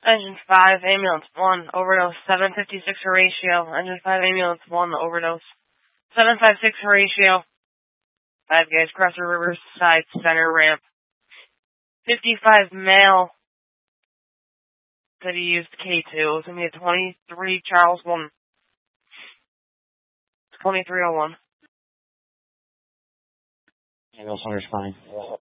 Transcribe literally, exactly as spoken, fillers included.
Engine five, ambulance one, overdose, seven fifty-six Horatio. Engine five, ambulance one, overdose. seven five six Horatio. Five guys, Crosser River side, center ramp. fifty-five male. Said he used K two. It's going to be a twenty-three Charles one. twenty-three oh one. Ambulance one responding.